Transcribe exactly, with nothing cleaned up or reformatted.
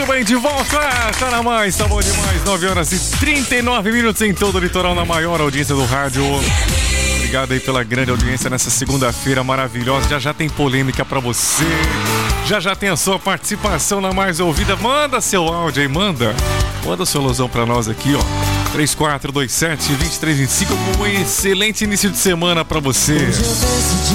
Muito bem, de volta, tá na mais, tá bom demais, nove horas e trinta e nove minutos em todo o litoral, na maior audiência do rádio. Obrigado aí pela grande audiência nessa segunda-feira maravilhosa. Já já tem polêmica pra você, já já tem a sua participação na mais ouvida. Manda seu áudio aí, manda, manda seu alusão pra nós aqui, ó. três quatro dois sete, dois três dois cinco, um excelente início de semana pra você.